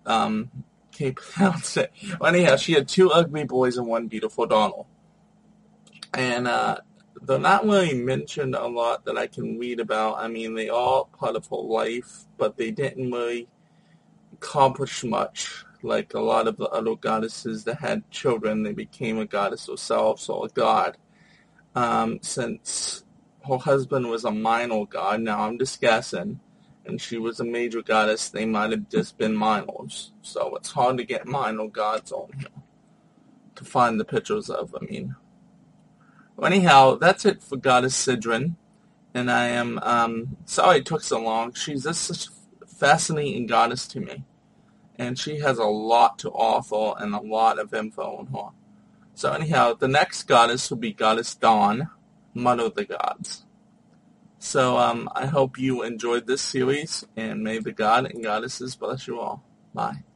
can't pronounce it. Well, anyhow, she had 2 ugly boys and 1 beautiful daughter. And they're not really mentioned a lot that I can read about. I mean, they are part of her life, but they didn't really accomplish much. Like a lot of the other goddesses that had children, they became a goddess themselves or a god. Since her husband was a minor god, now I'm just guessing, and she was a major goddess, they might have just been minors. So it's hard to get minor gods on here to find the pictures of, I mean. Well, anyhow, that's it for Goddess Sidran, and I am sorry it took so long. She's just such a fascinating goddess to me, and she has a lot to offer and a lot of info on her. So anyhow, the next goddess will be Goddess Dawn, Mother of the Gods. So I hope you enjoyed this series, and may the God and goddesses bless you all. Bye.